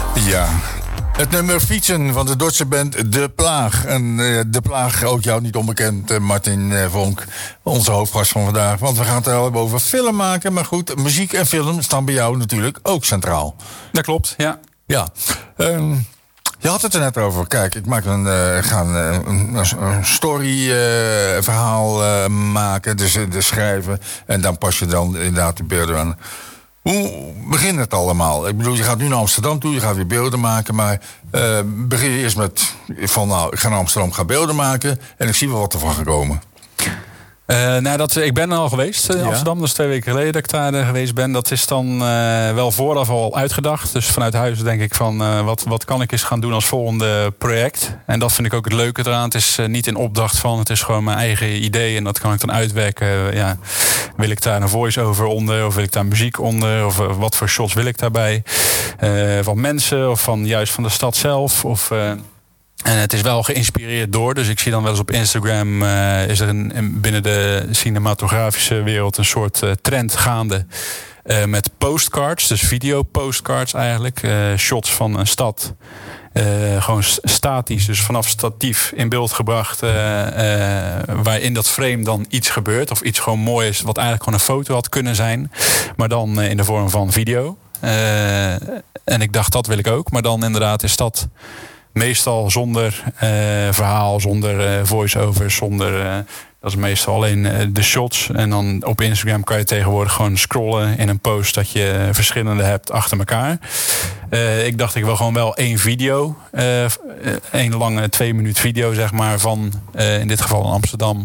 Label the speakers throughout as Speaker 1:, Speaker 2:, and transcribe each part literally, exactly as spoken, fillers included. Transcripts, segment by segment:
Speaker 1: Ja, het nummer Fietsen van de Duitse band De Plaag. En uh, De Plaag, ook jou niet onbekend, uh, Martin uh, Vonk, onze hoofdgast van vandaag. Want we gaan het wel hebben over film maken. Maar goed, muziek en film staan bij jou natuurlijk ook centraal.
Speaker 2: Dat klopt, ja.
Speaker 1: Ja, um, je had het er net over. Kijk, ik maak een, uh, ga een, een, een story-verhaal uh, uh, maken, dus, uh, dus schrijven. En dan pas je dan inderdaad de beelden aan. Hoe begint het allemaal? Ik bedoel, je gaat nu naar Amsterdam toe, je gaat weer beelden maken. Maar uh, begin je eerst met van, nou, ik ga naar Amsterdam, ga beelden maken. En ik zie wel wat ervan gekomen.
Speaker 2: Uh, nou, dat, ik ben er al geweest in uh, Amsterdam. Ja. Dat is twee weken geleden dat ik daar uh, geweest ben. Dat is dan uh, wel vooraf al uitgedacht. Dus vanuit huis denk ik van uh, wat, wat kan ik eens gaan doen als volgende project. En dat vind ik ook het leuke eraan. Het is uh, niet in opdracht van, het is gewoon mijn eigen idee. En dat kan ik dan uitwerken. Uh, ja. Wil ik daar een voice-over onder? Of wil ik daar muziek onder? Of uh, wat voor shots wil ik daarbij? Uh, van mensen of van juist van de stad zelf? Of... Uh, En het is wel geïnspireerd door. Dus ik zie dan wel eens op Instagram... Uh, is er een, een, binnen de cinematografische wereld een soort uh, trend gaande. Uh, met postcards, dus video-postcards eigenlijk. Uh, shots van een stad. Uh, gewoon statisch, dus vanaf statief in beeld gebracht. Uh, uh, waarin dat frame dan iets gebeurt. Of iets gewoon moois, wat eigenlijk gewoon een foto had kunnen zijn. Maar dan uh, in de vorm van video. Uh, en ik dacht, dat wil ik ook. Maar dan inderdaad is dat... meestal zonder uh, verhaal, zonder uh, voice-overs, zonder... Uh, dat is meestal alleen uh, de shots. En dan op Instagram kan je tegenwoordig gewoon scrollen in een post dat je uh, verschillende hebt achter elkaar. Uh, ik dacht, ik wil gewoon wel één video. Uh, één lange twee minuut video, zeg maar, van uh, in dit geval in Amsterdam.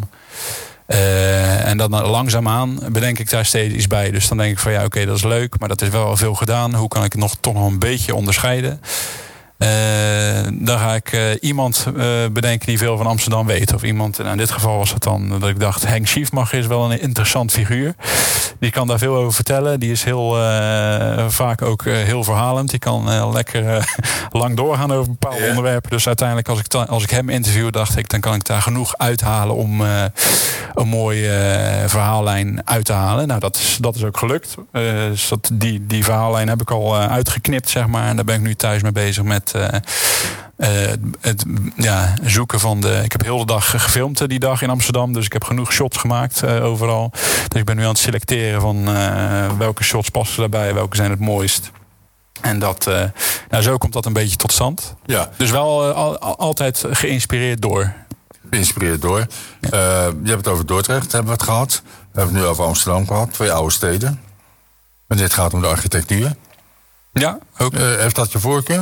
Speaker 2: Uh, en dan langzaamaan bedenk ik daar steeds iets bij. Dus dan denk ik van ja, oké, okay, dat is leuk, maar dat is wel al veel gedaan. Hoe kan ik het nog, toch nog een beetje onderscheiden? Uh, dan ga ik uh, iemand uh, bedenken die veel van Amsterdam weet. Of iemand, en in dit geval was het dan dat ik dacht... Henk Schiefmacher is wel een interessant figuur. Die kan daar veel over vertellen. Die is heel uh, vaak ook uh, heel verhalend. Die kan uh, lekker uh, lang doorgaan over bepaalde yeah. onderwerpen. Dus uiteindelijk als ik, ta- als ik hem interview, dacht ik... dan kan ik daar genoeg uithalen om uh, een mooie uh, verhaallijn uit te halen. Nou, dat is, dat is ook gelukt. Uh, dus dat, die, die verhaallijn heb ik al uh, uitgeknipt, zeg maar. En daar ben ik nu thuis mee bezig met... Uh, uh, het ja, zoeken van de... Ik heb heel de dag gefilmd uh, die dag in Amsterdam. Dus ik heb genoeg shots gemaakt uh, overal. Dus ik ben nu aan het selecteren van uh, welke shots passen daarbij. Welke zijn het mooist. En dat, uh, nou, zo komt dat een beetje tot stand.
Speaker 1: Ja.
Speaker 2: Dus wel uh, al, altijd geïnspireerd door.
Speaker 1: Geïnspireerd door. Ja. Uh, je hebt het over Dordrecht, hebben we het gehad. We hebben het nu over Amsterdam gehad. Twee oude steden. En dit gaat om de architectuur.
Speaker 2: Ja, ook.
Speaker 1: Uh, heeft dat je voorkeur?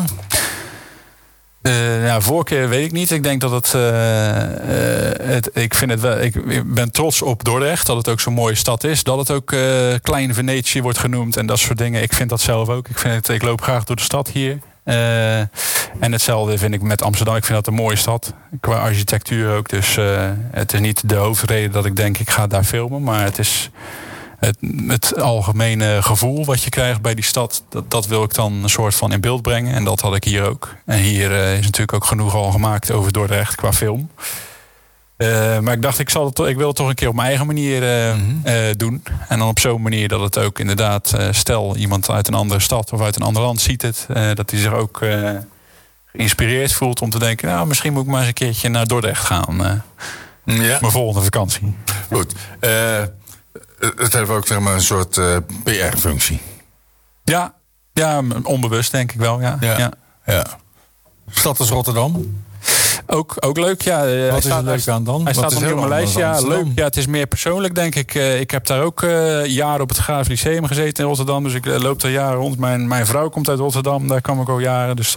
Speaker 2: Uh, ja, voorkeur weet ik niet. Ik denk dat het, uh, uh, het... Ik vind het wel... Ik ben trots op Dordrecht. Dat het ook zo'n mooie stad is. Dat het ook uh, Klein Venetië wordt genoemd. En dat soort dingen. Ik vind dat zelf ook. Ik, vind het, ik loop graag door de stad hier. Uh, en hetzelfde vind ik met Amsterdam. Ik vind dat een mooie stad. Qua architectuur ook. Dus uh, het is niet de hoofdreden dat ik denk ik ga daar filmen. Maar het is... Het, het algemene gevoel wat je krijgt bij die stad... Dat, dat wil ik dan een soort van in beeld brengen. En dat had ik hier ook. En hier uh, is natuurlijk ook genoeg al gemaakt over Dordrecht qua film. Uh, maar ik dacht, ik, zal het, ik wil het toch een keer op mijn eigen manier uh, mm-hmm. uh, doen. En dan op zo'n manier dat het ook inderdaad... Uh, stel, iemand uit een andere stad of uit een ander land ziet het... Uh, dat hij zich ook uh, geïnspireerd voelt om te denken... nou, misschien moet ik maar eens een keertje naar Dordrecht gaan. Uh, ja. Mijn volgende vakantie.
Speaker 1: Goed. Uh... Het heeft ook zeg maar een soort uh, P R-functie.
Speaker 2: Ja, ja, onbewust denk ik wel. Ja.
Speaker 1: Ja.
Speaker 2: Ja.
Speaker 1: Ja. Stad als Rotterdam.
Speaker 2: Ook, ook leuk, ja. Wat
Speaker 1: hij
Speaker 2: is
Speaker 1: staat, er leuk aan dan?
Speaker 2: Hij
Speaker 1: Wat
Speaker 2: staat nog niet op mijn lijst. Ja, leuk. Ja, het is meer persoonlijk, denk ik. Uh, ik heb daar ook uh, jaren op het Graafs Lyceum gezeten in Rotterdam. Dus ik uh, loop daar jaren rond. Mijn, mijn vrouw komt uit Rotterdam. Daar kwam ik al jaren. Dus